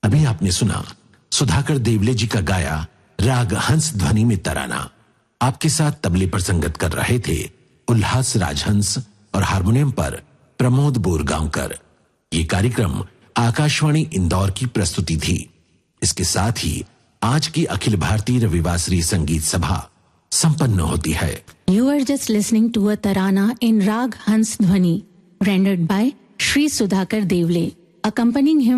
अभी आपने सुना सुधाकर देवले जी का गाया राग हंस ध्वनि में तराना। आपके साथ तबले पर संगत कर रहे थे उल्लास राजहंस और हारमोनियम पर प्रमोद बोरगांवकर। ये कार्यक्रम आकाशवाणी इंदौर की प्रस्तुति थी। इसके साथ ही आज की अखिल भारतीय रविवासरी संगीत सभा संपन्न होती है। You are just listening to a tarana in Rag Hans Dhwani, rendered by Shri Sudhakar Devle. Accompanying him